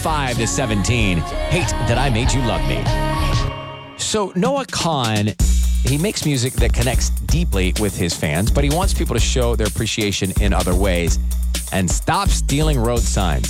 5 to 17. Hate That I Made You Love Me. So Noah Kahan, he makes music that connects deeply with his fans, but he wants people to show their appreciation in other ways and stop stealing road signs.